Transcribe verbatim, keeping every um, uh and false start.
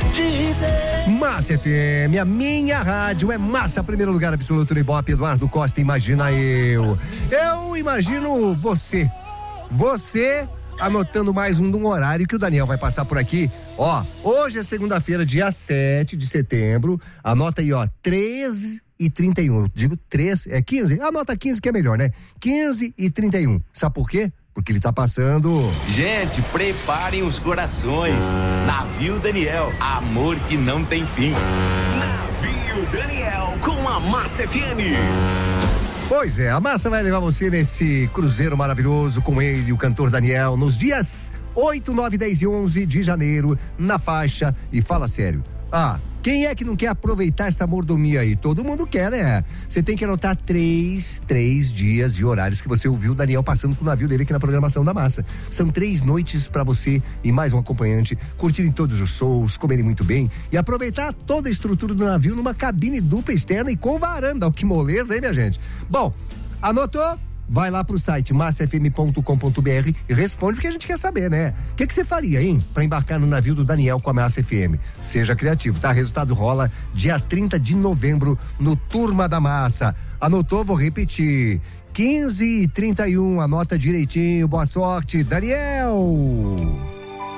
Massa F M, a minha rádio é massa, primeiro lugar absoluto no Ibope. Eduardo Costa, imagina eu. Eu imagino você. Você anotando mais um, um horário que o Daniel vai passar por aqui. Ó, hoje é segunda-feira, dia sete de setembro. Anota aí, ó, treze e trinta e um. Eu digo três, é quinze? Anota quinze que é melhor, né? quinze e trinta e um. Sabe por quê? Porque ele tá passando. Gente, preparem os corações. Navio Daniel, amor que não tem fim. Navio Daniel com a Massa F M. Pois é, a Massa vai levar você nesse cruzeiro maravilhoso com ele, o cantor Daniel, nos dias oito, nove, dez e onze de janeiro, na faixa. E fala sério. Ah, quem é que não quer aproveitar essa mordomia aí? Todo mundo quer, né? Você tem que anotar três, três dias e horários que você ouviu o Daniel passando com o navio dele aqui na programação da Massa. São três noites pra você e mais um acompanhante curtirem todos os shows, comerem muito bem e aproveitar toda a estrutura do navio numa cabine dupla externa e com varanda. Ó, que moleza, hein, minha gente? Bom, anotou? Vai lá pro site massa f m ponto com ponto b r e responde o que a gente quer saber, né? O que que você faria, hein? Pra embarcar no navio do Daniel com a Massa F M. Seja criativo, tá? Resultado rola dia trinta de novembro no Turma da Massa. Anotou? Vou repetir. quinze e trinta e um, anota direitinho. Boa sorte, Daniel!